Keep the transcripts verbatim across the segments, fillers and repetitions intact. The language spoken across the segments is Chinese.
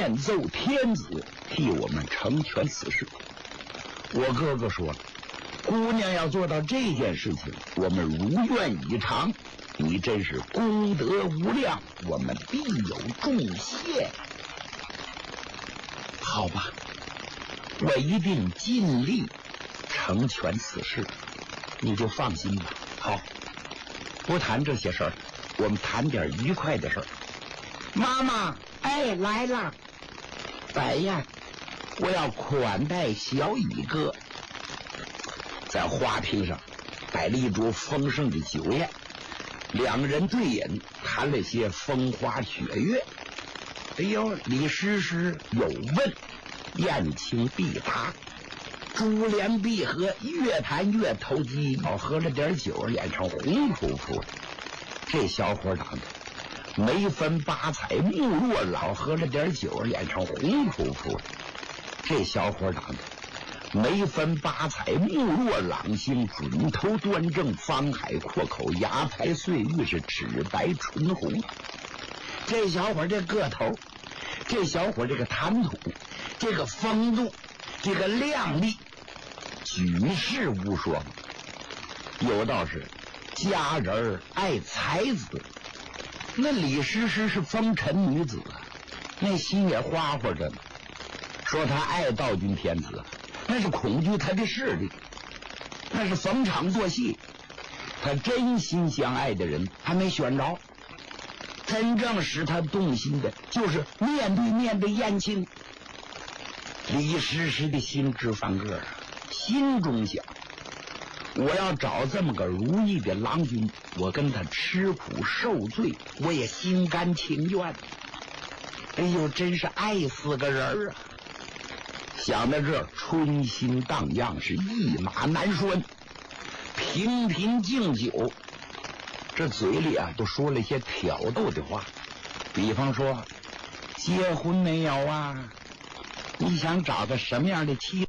面奏天子替我们成全此事。我哥哥说了，姑娘要做到这件事情，我们如愿以偿。你真是功德无量，我们必有重谢。好吧，我一定尽力成全此事，你就放心吧。好，不谈这些事儿，我们谈点愉快的事儿。妈妈，哎，来了，摆宴，我要款待小乙哥。在花瓶上摆了一桌丰盛的酒宴，两人对饮，谈了些风花雪月。哎呦，李师师有问，宴请必答，珠联璧合，越谈越投机。老喝了点酒，脸上红扑扑的。这小伙长得眉分八彩，目若老喝了点酒，脸上红扑扑的。这小伙长得眉分八彩，目若朗星，准头端正，方海阔口，牙白碎玉，是齿白唇红。这小伙这个头，这小伙这个谈吐，这个风度，这个靓丽，举世无双。有道是佳人爱才子，那李师师是风尘女子啊，那心也花花着呢。说她爱道君天子，那是恐惧他的势力，那是逢场作戏。他真心相爱的人还没选着，真正使他动心的就是面对面的燕青。李师师的心直翻个啊，心中想，我要找这么个如意的郎君，我跟他吃苦受罪，我也心甘情愿。哎呦，真是爱死个人啊！想到这，春心荡漾，是一马难拴，频频敬酒，这嘴里啊都说了一些挑逗的话，比方说结婚没有啊，你想找个什么样的妻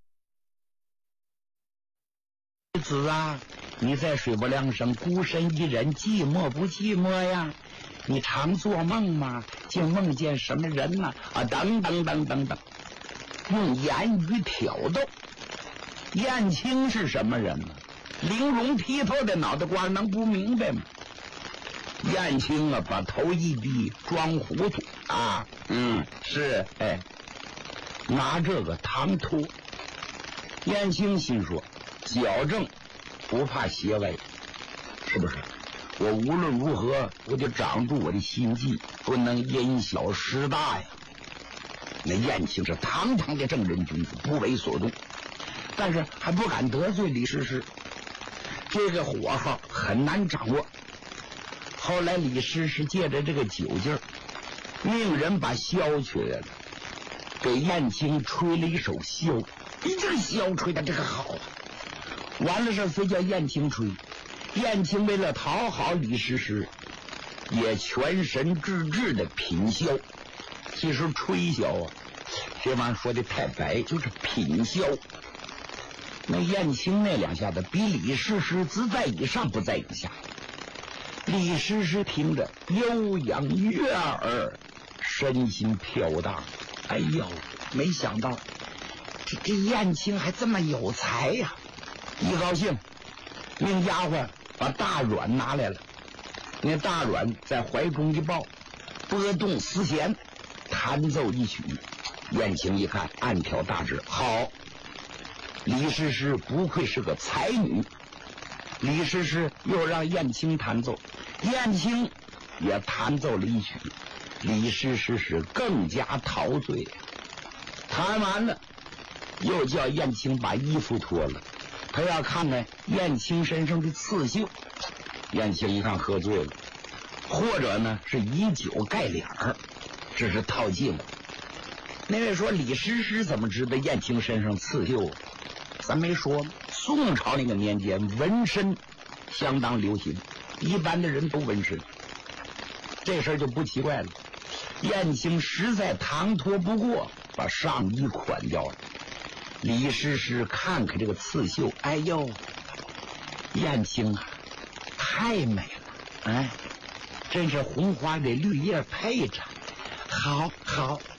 子啊，你在水泊梁省孤身一人，寂寞不寂寞呀？你常做梦吗？就梦见什么人呢？啊，等等等等等，用言语挑逗。燕青是什么人呢？玲珑剔透的脑袋瓜能不明白吗？燕青啊，把头一低，装糊涂啊，嗯，是，哎，拿这个唐突。燕青心说，矫正不怕邪歪，是不是？我无论如何，我就掌住我的心计，不能因小失大呀。那燕青是堂堂的正人君子，不为所动，但是还不敢得罪李师师，这个火候很难掌握。后来李师师借着这个酒劲儿，命人把箫取来了，给燕青吹了一首箫。你这个箫吹的这个好啊！完了事非叫燕青吹，燕青为了讨好李师师，也全神致志的品箫。其实吹箫啊，这玩意儿说的太白，就是品箫。那燕青那两下子比李师师只在以上，不在以下。李师师听着悠扬悦耳，身心飘荡。哎呦，没想到这这燕青还这么有才呀！一高兴，命家伙把大阮拿来了。那大阮在怀中一抱，拨动丝弦，弹奏一曲。燕青一看，暗挑大指，好，李师师不愧是个才女。李师师又让燕青弹奏，燕青也弹奏了一曲。李师师是更加陶醉。弹完了，又叫燕青把衣服脱了，他要看看燕青身上的刺绣。燕青一看喝醉了，或者呢是以酒盖脸儿，这是套近乎。那位说李师师怎么知道燕青身上刺绣？咱没说吗？宋朝那个年间纹身相当流行，一般的人都纹身，这事儿就不奇怪了。燕青实在唐突不过，把上衣捆掉了。李师师看看这个刺绣，哎呦，燕青啊，太美了，哎，真是红花给绿叶配着，好好。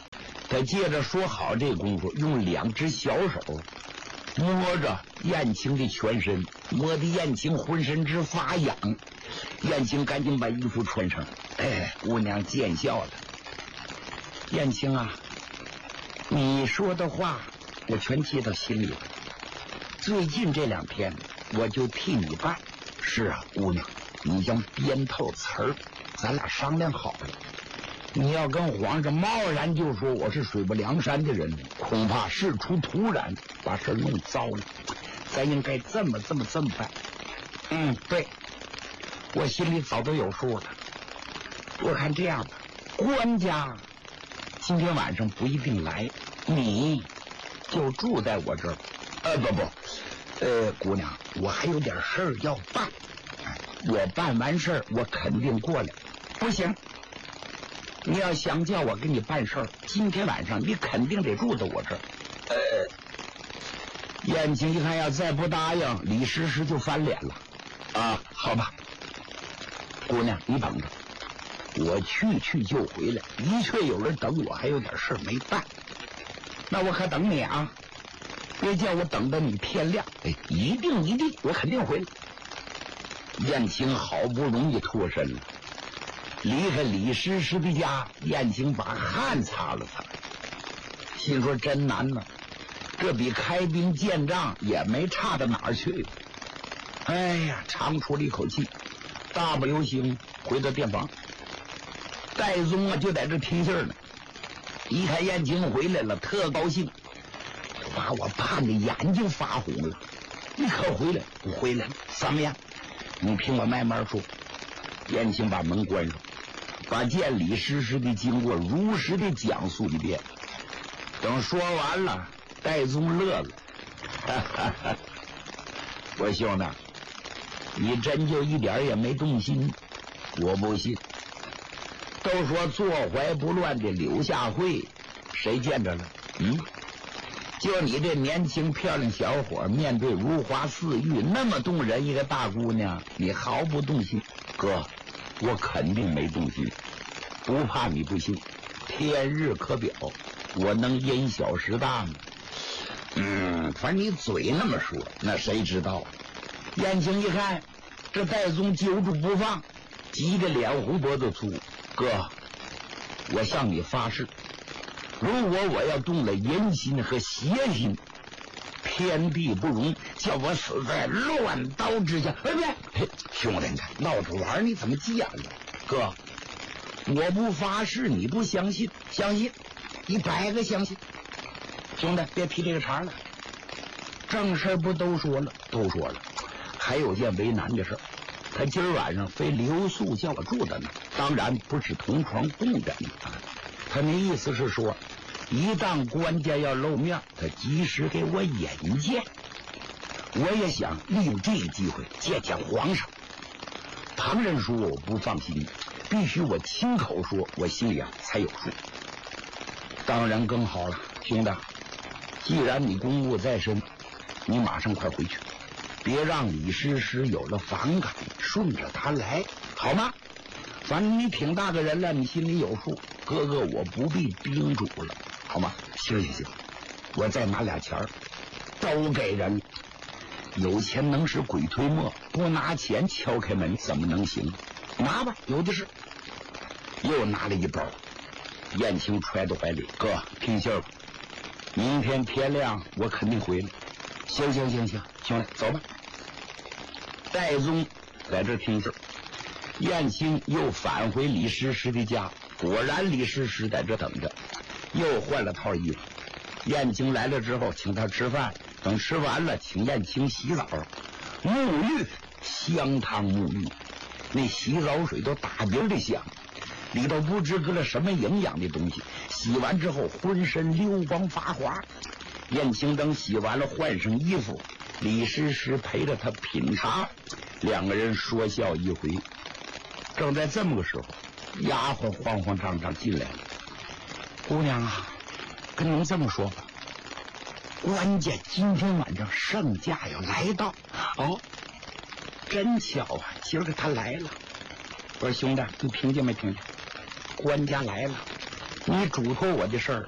他接着说好这功夫，用两只小手摸着燕青的全身，摸得燕青浑身直发痒。燕青赶紧把衣服穿上，哎，姑娘见笑了。燕青啊，你说的话我全记到心里了。最近这两天我就替你办。是啊，姑娘，你将编套词儿，咱俩商量好了。你要跟皇上贸然就说我是水泊梁山的人，恐怕事出突然，把事弄糟了。咱应该这么这么这么办。嗯，对，我心里早都有数了。我看这样吧，官家今天晚上不一定来，你就住在我这儿。呃，不不，呃，姑娘，我还有点事儿要办。我办完事儿，我肯定过来。不行，你要想叫我给你办事儿，今天晚上你肯定得住在我这儿。呃，燕青一看要再不答应，李师师就翻脸了。啊，好吧，姑娘你等着，我去去就回来。的确有人等我，还有点事儿没办。那我可等你啊，别叫我等到你天亮。哎，一定一定，我肯定回来。燕青好不容易脱身了，离开李师师的家，燕青把汗擦了擦，心说真难呐，这比开兵见仗也没差到哪儿去。哎呀，长出了一口气，大步流星回到店房。戴宗啊就在这听信呢，一看燕青回来了，特高兴，把我盼的眼睛发红了。你可回来？我回来了。怎么样？你听我慢慢说。燕青把门关上，把见李师师的经过如实的讲述一遍。等说完了，戴宗乐了，哈哈哈！我兄弟，你真就一点也没动心？我不信。都说坐怀不乱的柳下惠，谁见着了？嗯，就你这年轻漂亮小伙，面对如花似玉那么动人一个大姑娘，你毫不动心？哥，我肯定没动心，不怕你不信。天日可表，我能因小失大吗？嗯，反正你嘴那么说，那谁知道？燕青一看这戴宗揪住不放，急得脸红脖子粗。哥，我向你发誓，如果我要动了淫心和邪心，天地不容，叫我死在乱刀之下。哎别，兄弟，你看闹着玩，你怎么急眼了？哥，我不发誓你不相信，相信一百个相信。兄弟，别提这个茬了，正事不都说了，都说了，还有件为难的事儿。他今儿晚上非留宿叫我住的呢，当然不是同床共枕啊。他那意思是说，一旦官家要露面，他及时给我引荐。我也想利用这个机会见见皇上。旁人说我不放心，必须我亲口说，我心里啊才有数。当然更好了，兄弟，既然你公务在身，你马上快回去，别让李师师有了反感，顺着他来，好吗？反正你挺大个人了，你心里有数。哥哥，我不必叮嘱了，好吗？行行行，我再拿俩钱儿，都给人。有钱能使鬼推磨，不拿钱敲开门怎么能行？拿吧，有的是。又拿了一包，燕青揣到怀里，哥，听信儿吧，明天天亮我肯定回来。行行行行，兄弟，走吧。戴宗在这听信儿，燕青又返回李师师的家，果然李师师在这等着，又换了套衣服。燕青来了之后，请他吃饭，等吃完了，请燕青洗澡，沐浴，香汤沐浴，那洗澡水都打鼻的香，里头不知搁了什么营养的东西，洗完之后浑身溜光发滑。燕青等洗完了，换上衣服，李师师陪着他品茶，两个人说笑一回。正在这么个时候，丫鬟慌慌张张进来了。姑娘啊，跟您这么说吧，官家今天晚上圣驾要来到。哦，真巧啊，今儿个他来了。我说兄弟，你听见没听见？官家来了，你嘱托我的事儿